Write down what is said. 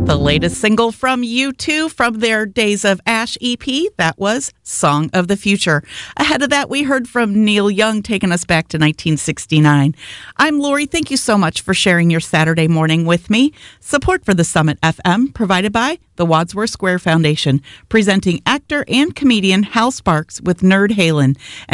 The latest single from U2 from their Days of Ash EP, that was Song of the Future. Ahead of that, we heard from Neil Young, taking us back to 1969. I'm Lori. Thank you so much for sharing your Saturday morning with me. Support for the Summit FM provided by the Wadsworth Square Foundation, presenting actor and comedian Hal Sparks with Nerd Halen.